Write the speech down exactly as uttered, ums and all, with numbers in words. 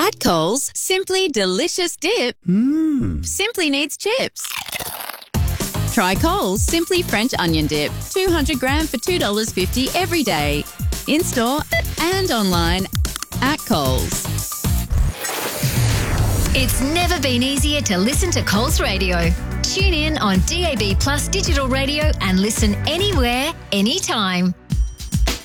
At Coles, Simply Delicious Dip Mmm. simply needs chips. Try Coles Simply French Onion Dip, two hundred gram for two dollars fifty every day. In-store and online at Coles. It's never been easier to listen to Coles Radio. Tune in on D A B Plus digital radio and listen anywhere, anytime.